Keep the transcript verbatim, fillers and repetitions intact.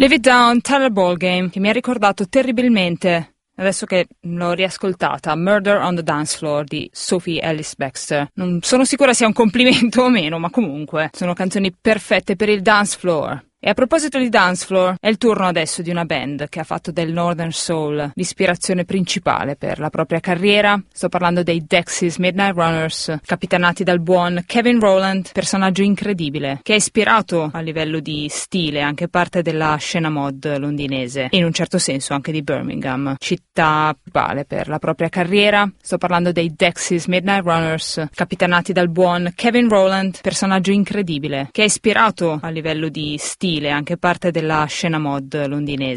Live It Down, Tyler Ballgame, che mi ha ricordato terribilmente, adesso che l'ho riascoltata, Murder on the Dance Floor di Sophie Ellis Bextor. Non sono sicura sia un complimento o meno, ma comunque sono canzoni perfette per il dance floor. E a proposito di dance floor, è il turno adesso di una band che ha fatto del Northern Soul l'ispirazione principale per la propria carriera. Sto parlando dei Dexys Midnight Runners, capitanati dal buon Kevin Rowland, personaggio incredibile, che ha ispirato a livello di stile anche parte della scena mod londinese e in un certo senso anche di Birmingham, città principale per la propria carriera. Sto parlando dei Dexys Midnight Runners, capitanati dal buon Kevin Rowland, personaggio incredibile, che ha ispirato a livello di stile anche parte della scena mod londinese.